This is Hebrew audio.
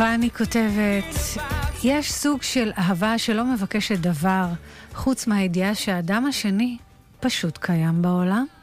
ואני כותבת, יש סוג של אהבה שלא מבקשת דבר, חוץ מהידיעה שהאדם השני פשוט קיים בעולם.